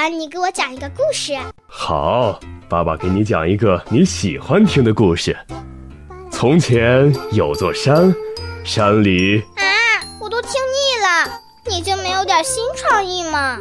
你给我讲一个故事。 好，爸爸给你讲一个你喜欢听的故事。从前有座山，山里…… 我都听腻了，你就没有点新创意吗？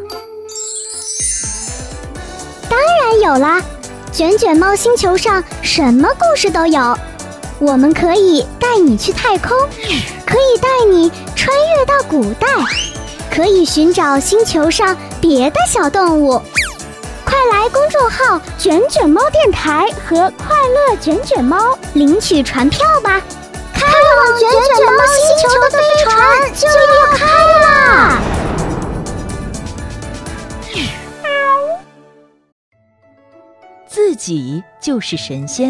当然有啦，卷卷猫星球上什么故事都有。我们可以带你去太空，可以带你穿越到古代，可以寻找星球上别的小动物。快来公众号卷卷猫电台和快乐卷卷猫领取船票吧，开往卷卷猫星球的飞船就要开啦！ 自己就是神仙。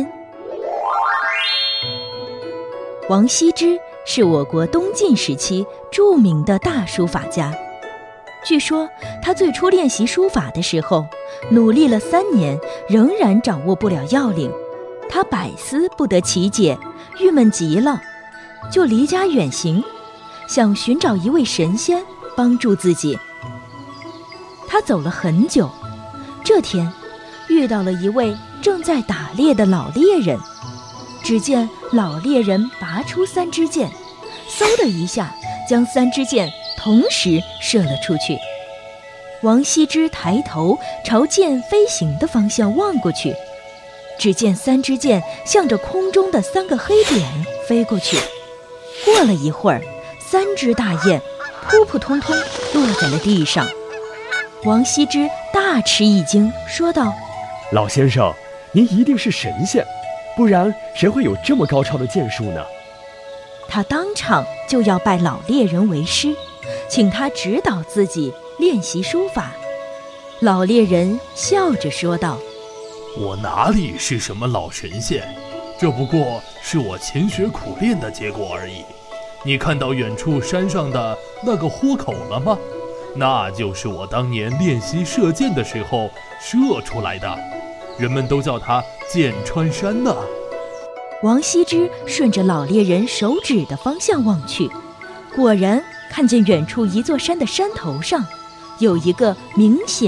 王羲之是我国东晋时期著名的大书法家。据说他最初练习书法的时候，努力了3年，仍然掌握不了要领。他百思不得其解，郁闷极了，就离家远行，想寻找一位神仙帮助自己。他走了很久，这天遇到了一位正在打猎的老猎人。只见老猎人拔出3支箭，嗖的一下将3支箭同时射了出去。王羲之抬头朝箭飞行的方向望过去，只见3支箭向着空中的3个黑点飞过去。过了一会儿，3支大雁扑扑通通落在了地上。王羲之大吃一惊，说道： 老先生，您一定是神仙，不然谁会有这么高超的剑术呢？ 他当场就要拜老猎人为师，请他指导自己练习书法。老猎人笑着说道： 我哪里是什么老神仙，这不过是我勤学苦练的结果而已。你看到远处山上的那个豁口了吗？那就是我当年练习射箭的时候射出来的，人们都叫它箭穿山呢。 王羲之顺着老猎人手指的方向望去，果然看见远处一座山的山头上有一个明显